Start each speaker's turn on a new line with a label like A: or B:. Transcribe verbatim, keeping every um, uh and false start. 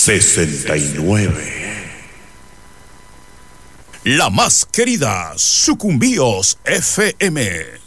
A: sesenta y nueve.
B: La más querida, Sucumbíos F M.